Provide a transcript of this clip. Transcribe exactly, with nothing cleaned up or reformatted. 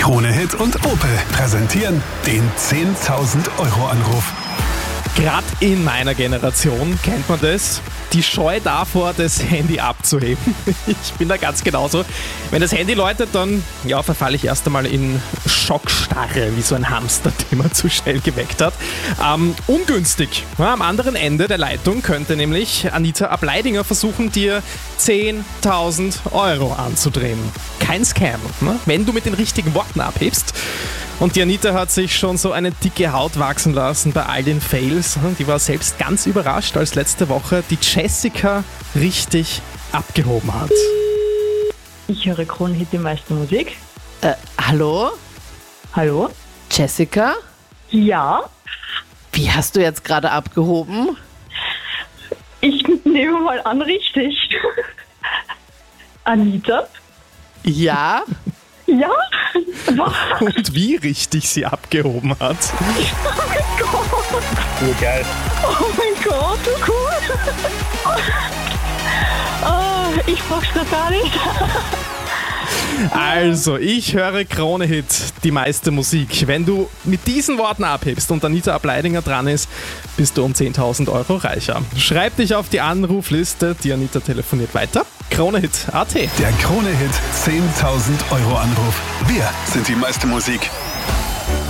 Krone-Hit und Opel präsentieren den zehntausend Euro Anruf. Gerade in meiner Generation kennt man das. Die Scheu davor, das Handy abzuheben. Ich bin da ganz genauso. Wenn das Handy läutet, dann ja, verfalle ich erst einmal in Schockstarre, wie so ein Hamster, den man zu schnell geweckt hat. Ähm, ungünstig. Ja, am anderen Ende der Leitung könnte nämlich Anita Ableidinger versuchen, dir zehntausend Euro anzudrehen. Kein Scam, ne? Wenn du mit den richtigen Worten abhebst. Und die Anita hat sich schon so eine dicke Haut wachsen lassen bei all den Fails. Die war selbst ganz überrascht, als letzte Woche die Jessica richtig abgehoben hat. Ich höre Krone-Hit, die meiste Musik. Äh, hallo? Hallo? Jessica? Ja, Wie hast du jetzt gerade abgehoben? ich nehme mal an, richtig. Anita? Ja? Ja? Was? Und wie richtig sie abgehoben hat. Oh mein Gott! Urgeil. Oh mein Gott, so cool! Oh, ich brauch's doch gar nicht. Also, ich höre Krone-Hit, die meiste Musik. Wenn du mit diesen Worten abhebst und Anita Ableidinger dran ist, bist du um zehntausend Euro reicher. Schreib dich auf die Anrufliste, die Anita telefoniert weiter. Krone-Hit Punkt at. Der Krone-Hit zehntausend Euro Anruf. Wir sind die meiste Musik.